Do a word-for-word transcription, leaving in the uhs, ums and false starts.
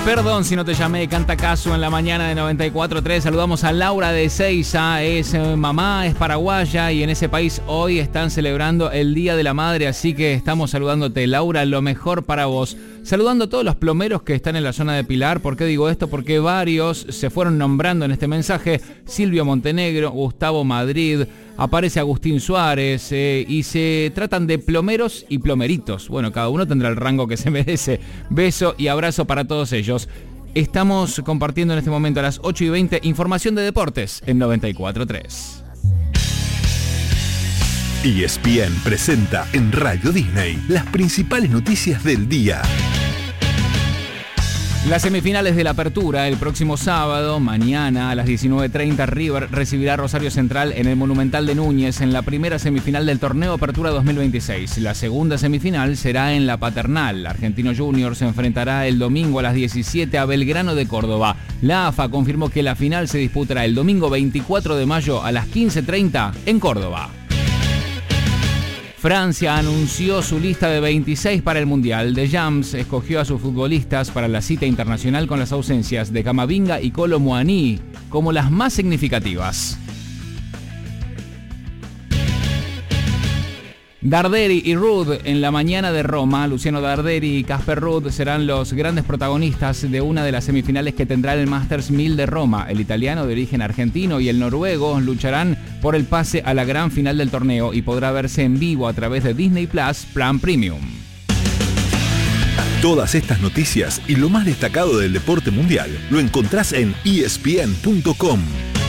Perdón si no te llamé, canta Casu en la mañana de noventa y cuatro punto tres. Saludamos a Laura de Ezeiza, es eh, mamá, es paraguaya y en ese país hoy están celebrando el Día de la Madre, así que estamos saludándote, Laura, lo mejor para vos. Saludando a todos los plomeros que están en la zona de Pilar. ¿Por qué digo esto? Porque varios se fueron nombrando en este mensaje. Silvio Montenegro, Gustavo Madrid, aparece Agustín Suárez eh, y se tratan de plomeros y plomeritos. Bueno, cada uno tendrá el rango que se merece. Beso y abrazo para todos ellos. Estamos compartiendo en este momento a las ocho y veinte información de deportes en noventa y cuatro punto tres. E S P N presenta en Radio Disney las principales noticias del día. Las semifinales de la Apertura el próximo sábado, mañana a las diecinueve treinta, River recibirá a Rosario Central en el Monumental de Núñez en la primera semifinal del torneo Apertura dos mil veintiséis. La segunda semifinal será en la Paternal. Argentino Junior se enfrentará el domingo a las diecisiete a Belgrano de Córdoba. La A F A confirmó que la final se disputará el domingo veinticuatro de mayo a las quince treinta en Córdoba. Francia anunció su lista de veintiséis para el Mundial. Deschamps escogió a sus futbolistas para la cita internacional con las ausencias de Camavinga y Kolo Muani como las más significativas. Darderi y Ruud en la mañana de Roma. Luciano Darderi y Casper Ruud serán los grandes protagonistas de una de las semifinales que tendrá el Masters mil de Roma. El italiano de origen argentino y el noruego lucharán por el pase a la gran final del torneo y podrá verse en vivo a través de Disney Plus Plan Premium. Todas estas noticias y lo más destacado del deporte mundial lo encontrás en E S P N punto com.